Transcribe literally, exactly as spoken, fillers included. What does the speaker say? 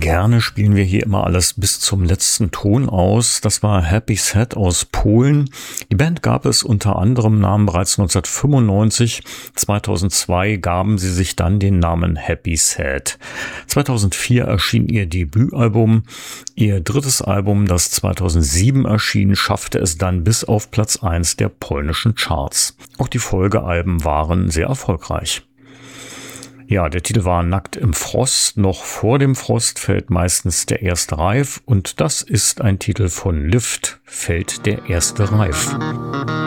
Gerne spielen wir hier immer alles bis zum letzten Ton aus. Das war Happy Sad aus Polen. Die Band gab es unter anderem Namen bereits neunzehnhundertfünfundneunzig. zweitausendzwei gaben sie sich dann den Namen Happy Sad. zweitausendvier erschien ihr Debütalbum. Ihr drittes Album, das zweitausendsieben erschien, schaffte es dann bis auf Platz eins der polnischen Charts. Auch die Folgealben waren sehr erfolgreich. Ja, der Titel war Nackt im Frost. Noch vor dem Frost fällt meistens der erste Reif und das ist ein Titel von Lift, fällt der erste Reif.